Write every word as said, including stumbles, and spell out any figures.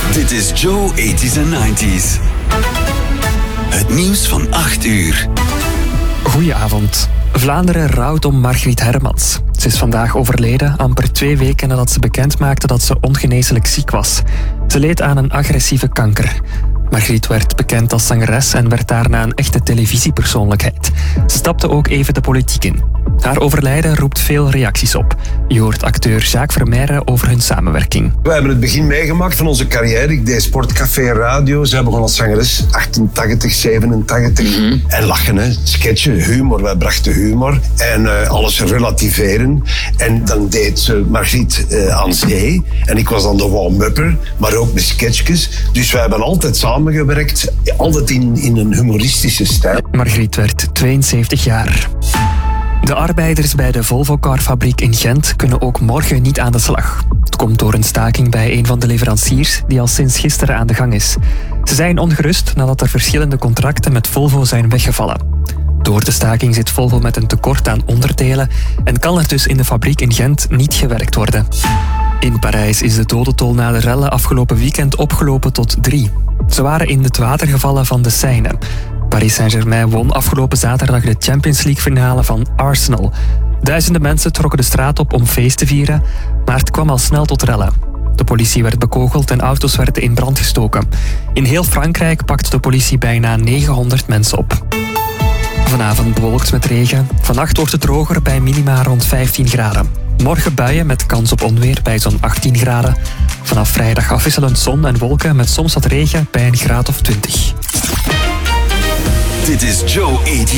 Dit is Joe eighties en nineties. Het nieuws van acht uur. Goedenavond. Vlaanderen rouwt om Margriet Hermans. Ze is vandaag overleden, amper twee weken nadat ze bekend maakte dat ze ongeneeslijk ziek was. Ze leed aan een agressieve kanker. Margriet werd bekend als zangeres en werd daarna een echte televisiepersoonlijkheid. Ze stapte ook even de politiek in. Haar overlijden roept veel reacties op. Je hoort acteur Jacques Vermeijren over hun samenwerking. We hebben het begin meegemaakt van onze carrière. Ik deed Sportcafé Radio. Zij begon als zangeres achtentachtig, zevenentachtig. Mm-hmm. En lachen, hè. Sketchen, humor. Wij brachten humor. En uh, alles relativeren. En dan deed ze Margriet uh, aan zee. En ik was dan de warm-upper. Maar ook met sketchjes. Dus wij hebben altijd samengewerkt. Altijd in, in een humoristische stijl. Margriet werd tweeënzeventig jaar. De arbeiders bij de Volvo-carfabriek in Gent kunnen ook morgen niet aan de slag. Het komt door een staking bij een van de leveranciers die al sinds gisteren aan de gang is. Ze zijn ongerust nadat er verschillende contracten met Volvo zijn weggevallen. Door de staking zit Volvo met een tekort aan onderdelen en kan er dus in de fabriek in Gent niet gewerkt worden. In Parijs is de dodentol na de rellen afgelopen weekend opgelopen tot drie. Ze waren in het water gevallen van de Seine. Paris Saint-Germain won afgelopen zaterdag de Champions League finale van Arsenal. Duizenden mensen trokken de straat op om feest te vieren, maar het kwam al snel tot rellen. De politie werd bekogeld en auto's werden in brand gestoken. In heel Frankrijk pakte de politie bijna negenhonderd mensen op. Vanavond bewolkt met regen. Vannacht wordt het droger bij minima rond vijftien graden. Morgen buien met kans op onweer bij zo'n achttien graden. Vanaf vrijdag afwisselend zon en wolken met soms wat regen bij een graad of twintig. Dit is Joe eighties.